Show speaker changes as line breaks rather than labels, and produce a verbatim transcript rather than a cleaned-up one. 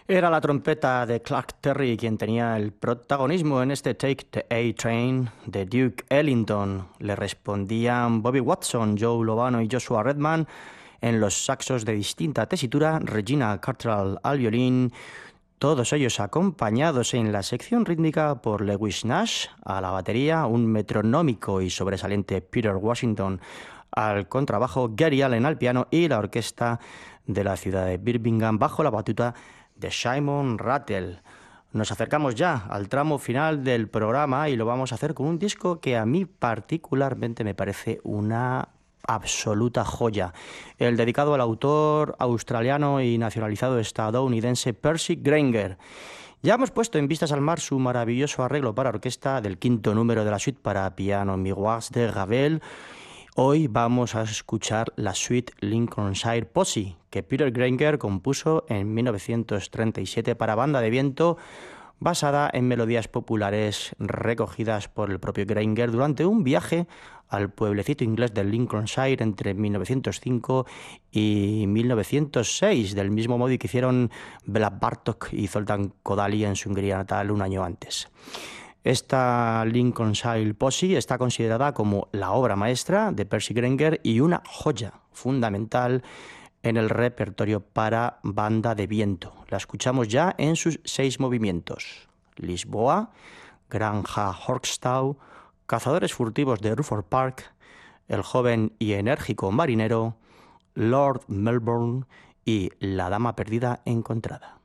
Era la trompeta de Clark Terry quien tenía el protagonismo en este Take the A-Train de Duke Ellington. Le respondían Bobby Watson, Joe Lovano y Joshua Redman en los saxos de distinta tesitura, Regina Cartrell al violín, todos ellos acompañados en la sección rítmica por Lewis Nash a la batería, un metronómico y sobresaliente Peter Washington al contrabajo, Gary Allen al piano y la orquesta de la ciudad de Birmingham bajo la batuta de Simon Rattle. Nos acercamos ya al tramo final del programa y lo vamos a hacer con un disco que a mí particularmente me parece una absoluta joya. El dedicado al autor australiano y nacionalizado estadounidense Percy Grainger. Ya hemos puesto en Vistas al Mar su maravilloso arreglo para orquesta del quinto número de la suite para piano Miroirs de Ravel. Hoy vamos a escuchar la suite Lincolnshire Posse, que Peter Grainger compuso en mil novecientos treinta y siete para banda de viento, basada en melodías populares recogidas por el propio Grainger durante un viaje al pueblecito inglés de Lincolnshire entre mil novecientos cinco y mil novecientos seis, del mismo modo que hicieron Bela Bartok y Zoltán Kodály en su Hungría natal un año antes. Esta Lincolnshire Posse está considerada como la obra maestra de Percy Grainger y una joya fundamental en el repertorio para banda de viento. La escuchamos ya en sus seis movimientos: Lisboa, Granja Horkstau, Cazadores furtivos de Rufford Park, El joven y enérgico marinero, Lord Melbourne y La dama perdida encontrada.